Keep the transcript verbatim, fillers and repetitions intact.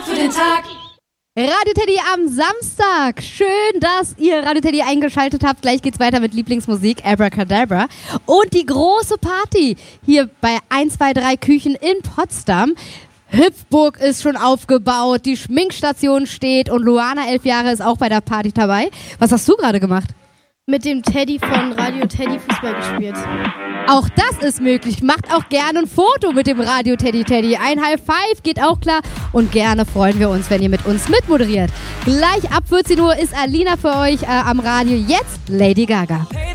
für den Tag. Radio Teddy am Samstag. Schön, dass ihr Radio Teddy eingeschaltet habt. Gleich geht's weiter mit Lieblingsmusik, Abracadabra. Und die große Party hier bei eins zwei drei Küchen in Potsdam. Hüpfburg ist schon aufgebaut, die Schminkstation steht und Luana, elf Jahre, ist auch bei der Party dabei. Was hast du gerade gemacht? Mit dem Teddy von Radio Teddy Fußball gespielt. Auch das ist möglich. Macht auch gerne ein Foto mit dem Radio Teddy Teddy. Ein High Five geht auch klar. Und gerne freuen wir uns, wenn ihr mit uns mitmoderiert. Gleich ab vierzehn Uhr ist Alina für euch äh, am Radio. Jetzt Lady Gaga.